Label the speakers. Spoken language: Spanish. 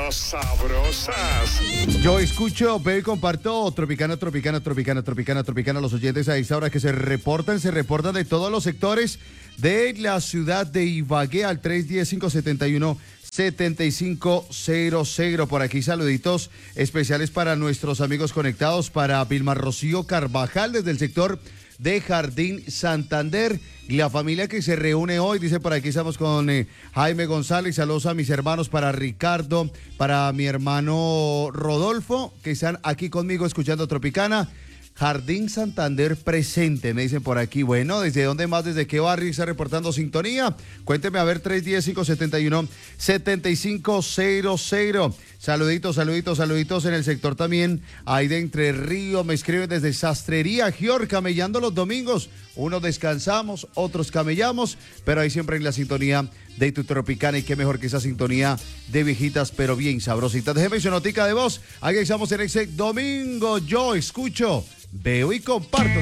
Speaker 1: las sabrosas.
Speaker 2: Yo escucho, veo y comparto Tropicana, los oyentes a esta hora que se reportan de todos los sectores de la ciudad de Ibagué al 310-571-7500. Por aquí saluditos especiales para nuestros amigos conectados, para Vilma Rocío Carvajal desde el sector de Jardín Santander. Y la familia que se reúne hoy, dice por aquí estamos con Jaime González, saludos a mis hermanos, para Ricardo, para mi hermano Rodolfo, que están aquí conmigo escuchando Tropicana. Jardín Santander presente, me dicen por aquí. Bueno, ¿desde dónde más? ¿Desde qué barrio está reportando sintonía? Cuénteme, a ver, 310-571-7500. Saluditos en el sector también, ahí de Entre Ríos, me escriben desde Sastrería Gior, camellando los domingos. Unos descansamos, otros camellamos, pero ahí siempre en la sintonía de tu Tropicana, y qué mejor que esa sintonía de viejitas, pero bien sabrositas. Déjeme su notica de voz, aquí estamos en ese domingo. Yo escucho, veo y comparto.